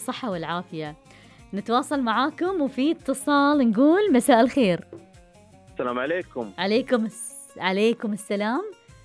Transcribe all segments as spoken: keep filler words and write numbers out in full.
بالصحة والعافية. نتواصل معاكم وفي اتصال، نقول مساء الخير. السلام عليكم. عليكم الس... عليكم السلام.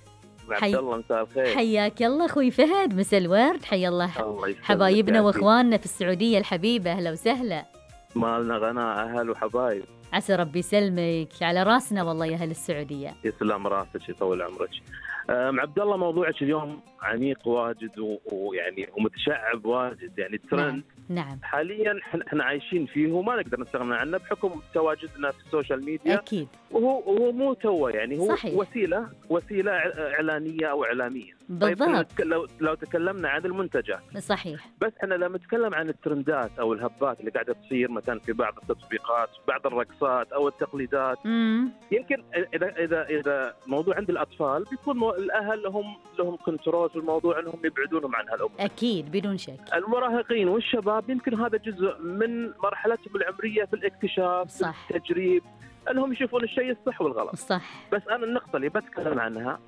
عبد الله مساء الخير. حياك الله أخوي فهد، مساء الورد. حيا الله حبايبنا وإخواننا في السعودية الحبيبة، أهلا وسهلا. مالنا غناء أهل وحبايب. عسى ربي يسلمك، على راسنا والله يا أهل السعودية. يسلم راسك يطول عمرك. أم عبد الله، موضوعك اليوم عميق واجد ويعني ومتشعب واجد، يعني الترند نعم. نعم. حاليا احنا عايشين فيه وما نقدر نستغنى عنه بحكم تواجدنا في السوشيال ميديا. أكيد. وهو وهو مو تو يعني هو صحيح. وسيله وسيله اعلانيه او اعلاميه. بالضبط. طيب لو لو تكلمنا عن المنتجات. صحيح. بس احنا لما نتكلم عن الترندات او الهبات اللي قاعده تصير مثلا في بعض التطبيقات، بعض الرقصات او التقليدات، مم. يمكن اذا اذا اذا موضوع عند الاطفال بيكون الاهل لهم لهم كنترول في الموضوع، انهم يبعدونهم عن هالامور. اكيد بدون شك. المراهقين والشباب يمكن هذا جزء من مرحلتهم العمريه في الاكتشاف، صح. في التجريب، انهم يشوفون الشيء الصح والغلط. صح. بس انا النقطه اللي بتكلم عنها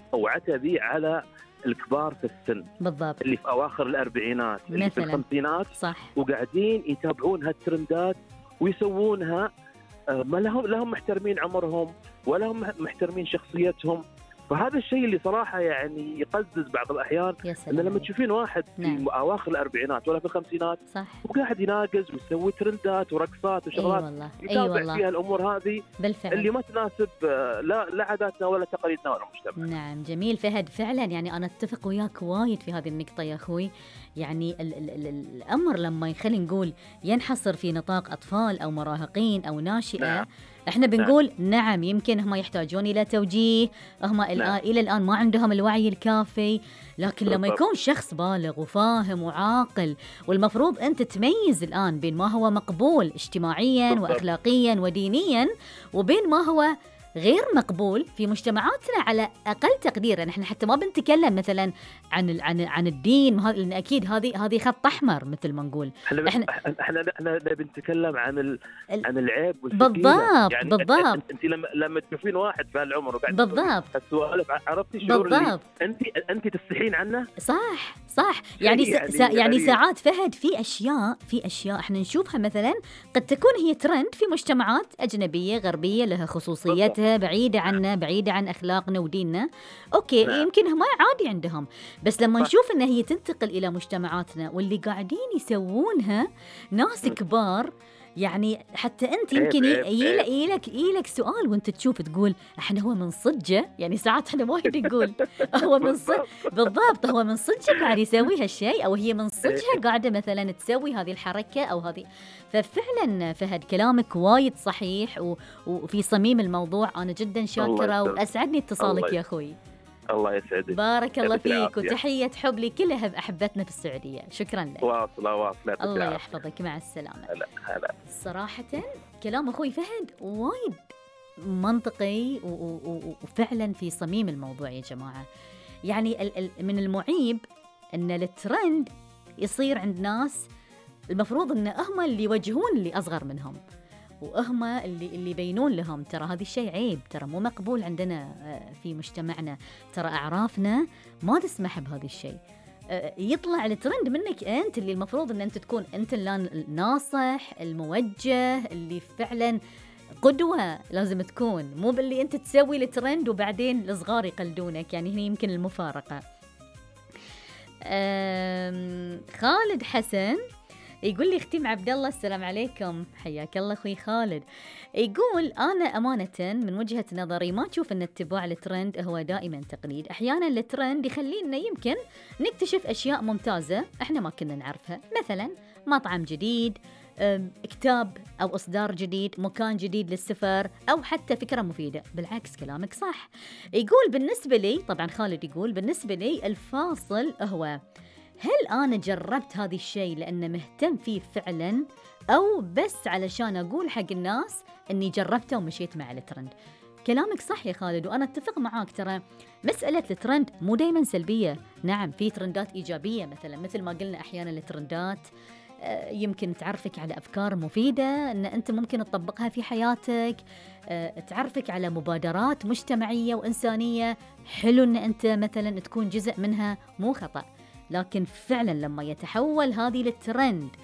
وعتبي على الكبار في السن. بالضبط. اللي في اواخر الاربعينات، اللي في الخمسينات. صح. وقاعدين يتابعون هالترندات ويسوونها. ما لهم لهم محترمين عمرهم ولا هم محترمين شخصيتهم. فهذا الشيء اللي صراحة يعني يقزز بعض الأحيان، إن لما تشوفين واحد نعم. في أواخر الأربعينات ولا في الخمسينات صح. وقاعد يناقز ويسوي ترندات ورقصات وشغلات أي يتابع والله. فيها الأمور هذه بالفعل. اللي ما تناسب لا لا عاداتنا ولا تقاليدنا ولا مجتمع. نعم جميل فهد، فعلا يعني أنا أتفق وياك وايد في هذه النقطة يا أخوي. يعني ال ال ال الأمر لما يخلي نقول ينحصر في نطاق أطفال أو مراهقين أو ناشئة. نعم. احنا بنقول نعم. نعم يمكن هم يحتاجون الى توجيه، هم الان نعم. الى الان ما عندهم الوعي الكافي، لكن بالضبط. لما يكون شخص بالغ وفاهم وعاقل، والمفروض انت تميز الان بين ما هو مقبول اجتماعيا بالضبط. واخلاقيا ودينيا، وبين ما هو غير مقبول في مجتمعاتنا على اقل تقدير. نحن حتى ما بنتكلم مثلا عن عن عن الدين، لان اكيد هذه هذه خط احمر مثل ما نقول. احنا احنا احنا, احنا بنتكلم عن ال... عن العيب والفتيلة. بالضبط. يعني بالضبط. انت لما لما تشوفين واحد في هالعمر وقاعد بالضبط السوالف، عرفتي شعور اللي انت انت تستحين عنه. صح صح. يعني يعني, سا يعني ساعات فهد في اشياء في اشياء احنا نشوفها مثلا قد تكون هي ترند في مجتمعات اجنبيه غربيه لها خصوصيتها بالضبط. بعيده عنا، بعيده عن اخلاقنا وديننا. اوكي نعم. يمكن هم عادي عندهم، بس لما نشوف ان هي تنتقل الى مجتمعاتنا واللي قاعدين يسوونها ناس كبار، يعني حتى انت يمكن يجيلك يجيلك سؤال وانت تشوف تقول احنا هو من صدقه، يعني ساعات احنا وايد نقول هو من صدق. بالضبط، هو من صدقه قاعد يسوي هالشيء، او هي من صدقه قاعده مثلا تسوي هذه الحركه او هذه. ففعلا فهد كلامك وايد صحيح و... وفي صميم الموضوع. انا جدا شاكره واسعدني اتصالك يا اخوي. الله يسعدك. بارك الله فيك، وتحية حب لكل أحبتنا في السعودية. شكرا لك. واصلة واصلة. الله يحفظك، مع السلامة. هلا هلا. صراحة كلام أخوي فهد وايد منطقي وفعلا في صميم الموضوع يا جماعة. يعني من المعيب أن الترند يصير عند ناس المفروض أن هم اللي يوجهون اللي أصغر منهم، وهم اللي اللي يبينون لهم ترى هذا الشيء عيب، ترى مو مقبول عندنا في مجتمعنا، ترى أعرافنا ما تسمح بهذا الشيء. يطلع الترند منك أنت اللي المفروض أن أنت تكون أنت الناصح الموجه اللي فعلا قدوة لازم تكون، مو باللي أنت تسوي الترند وبعدين الصغار يقلدونك. يعني هنا يمكن المفارقة. خالد حسن يقول لي اختي عبد الله السلام عليكم، حياك الله اخوي خالد. يقول انا امانه من وجهه نظري ما اشوف ان اتباع الترند هو دائما تقليد. احيانا الترند يخلينا يمكن نكتشف اشياء ممتازه احنا ما كنا نعرفها، مثلا مطعم جديد، كتاب او اصدار جديد، مكان جديد للسفر، او حتى فكره مفيده. بالعكس كلامك صح. يقول بالنسبه لي، طبعا خالد يقول بالنسبه لي الفاصل هو هل أنا جربت هذا الشيء لأنه مهتم فيه فعلاً، أو بس علشان أقول حق الناس أني جربته ومشيت مع الترند. كلامك صح يا خالد، وأنا أتفق معاك. ترى مسألة الترند مو دايماً سلبية. نعم في ترندات إيجابية، مثلاً مثل ما قلنا أحياناً الترندات يمكن تعرفك على أفكار مفيدة أن أنت ممكن تطبقها في حياتك، تعرفك على مبادرات مجتمعية وإنسانية حلو أن أنت مثلاً تكون جزء منها، مو خطأ. لكن فعلا لما يتحول هذه للترند